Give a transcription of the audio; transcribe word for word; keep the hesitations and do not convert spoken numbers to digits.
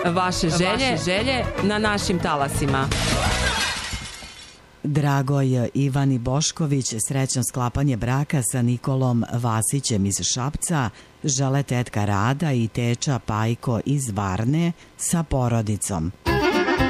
vaše želje, želje na našim talasima. Dragoj Ivani Bošković srećno sklapanje braka sa Nikolom Vasićem iz Šapca žele tetka Rada i teča Pajko iz Varne sa porodicom.